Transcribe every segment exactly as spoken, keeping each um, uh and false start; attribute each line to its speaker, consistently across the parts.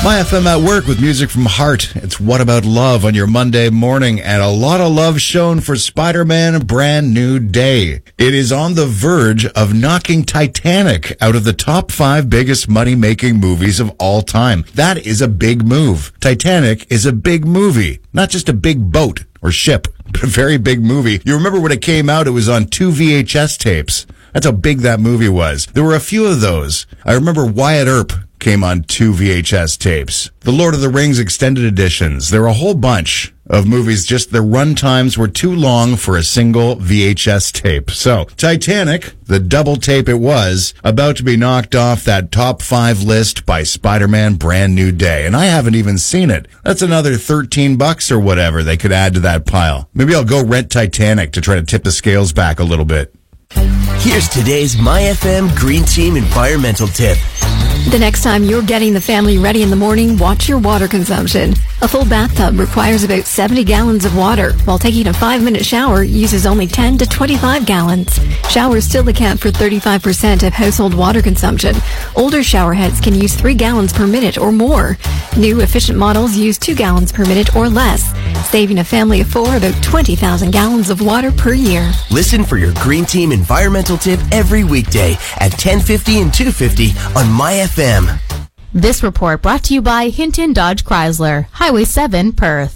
Speaker 1: My F M at work with music from Heart. It's What About Love on your Monday morning, and a lot of love shown for Spider-Man Brand New Day. It is on the verge of knocking Titanic out of the top five biggest money-making movies of all time. That is a big move. Titanic is a big movie, not just a big boat or ship, but a very big movie. You remember when it came out, it was on two V H S tapes. That's how big that movie was. There were a few of those. I remember Wyatt Earp came on two V H S tapes. The Lord of the Rings extended editions. There were a whole bunch of movies, just their run times were too long for a single V H S tape. So, Titanic, the double tape it was, about to be knocked off that top five list by Spider-Man Brand New Day. And I haven't even seen it. That's another thirteen bucks or whatever they could add to that pile. Maybe I'll go rent Titanic to try to tip the scales back a little bit.
Speaker 2: Here's today's My F M Green Team Environmental Tip.
Speaker 3: The next time you're getting the family ready in the morning, watch your water consumption. A full bathtub requires about seventy gallons of water, while taking a five-minute shower uses only ten to twenty-five gallons. Showers still account for thirty-five percent of household water consumption. Older shower heads can use three gallons per minute or more. New efficient models use two gallons per minute or less, saving a family of four about twenty thousand gallons of water per year.
Speaker 2: Listen for your Green Team Environmental Tip every weekday at ten fifty and two fifty on My F M.
Speaker 4: This report brought to you by Hinton Dodge Chrysler, Highway seven, Perth.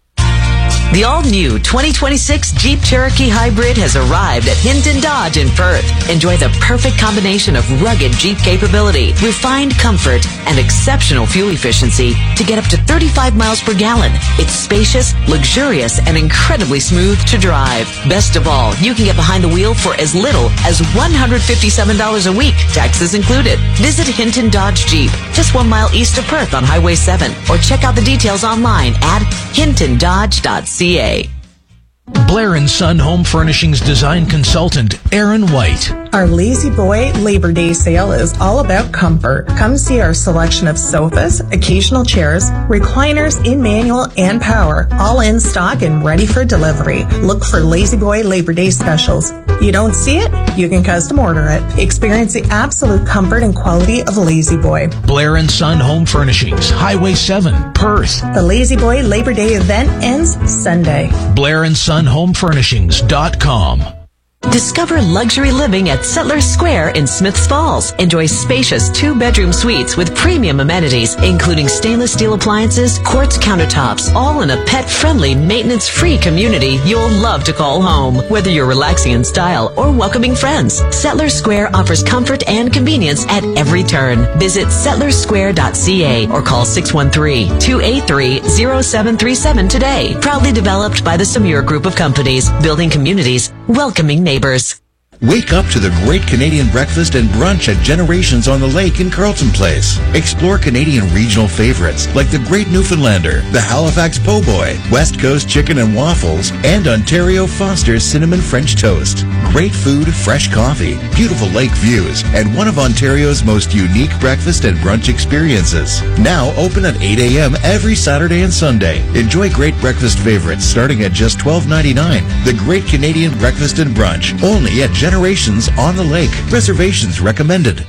Speaker 5: The all-new twenty twenty-six Jeep Cherokee Hybrid has arrived at Hinton Dodge in Perth. Enjoy the perfect combination of rugged Jeep capability, refined comfort, and exceptional fuel efficiency to get up to thirty-five miles per gallon. It's spacious, luxurious, and incredibly smooth to drive. Best of all, you can get behind the wheel for as little as one hundred fifty-seven dollars a week, taxes included. Visit Hinton Dodge Jeep, just one mile east of Perth on Highway seven, or check out the details online at hinton dodge dot c a.
Speaker 6: Blair and Son Home Furnishings design consultant Aaron White.
Speaker 7: Our Lazy Boy Labor Day sale is all about comfort. Come see our selection of sofas, occasional chairs, recliners in manual and power, all in stock and ready for delivery. Look for Lazy Boy Labor Day specials. You don't see it? You can custom order it. Experience the absolute comfort and quality of Lazy Boy.
Speaker 6: Blair and Son Home Furnishings, Highway seven, Perth.
Speaker 7: The Lazy Boy Labor Day event ends Sunday.
Speaker 6: Blair and Son Home Furnishings dot com.
Speaker 5: Discover luxury living at Settlers Square in Smiths Falls. Enjoy spacious two-bedroom suites with premium amenities, including stainless steel appliances, quartz countertops, all in a pet-friendly, maintenance-free community you'll love to call home. Whether you're relaxing in style or welcoming friends, Settlers Square offers comfort and convenience at every turn. Visit settlers square dot c a or call six one three, two eight three, zero seven three seven today. Proudly developed by the Samur Group of Companies, building communities, welcoming neighbors.
Speaker 1: Wake up to the great Canadian breakfast and brunch at Generations on the Lake in Carleton Place. Explore Canadian regional favorites like the Great Newfoundlander, the Halifax Po' Boy, West Coast Chicken and Waffles, and Ontario Foster's Cinnamon French Toast. Great food, fresh coffee, beautiful lake views, and one of Ontario's most unique breakfast and brunch experiences. Now open at eight a.m. every Saturday and Sunday. Enjoy great breakfast favorites starting at just twelve ninety-nine. The Great Canadian Breakfast and Brunch, only at Generations on the Lake. Reservations recommended.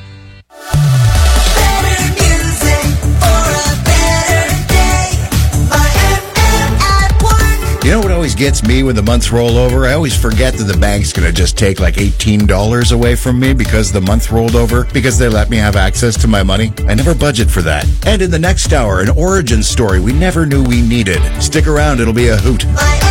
Speaker 1: You know what always gets me when the months roll over? I always forget that the bank's going to just take like eighteen dollars away from me because the month rolled over, because they let me have access to my money. I never budget for that. And in the next hour, an origin story we never knew we needed. Stick around, it'll be a hoot.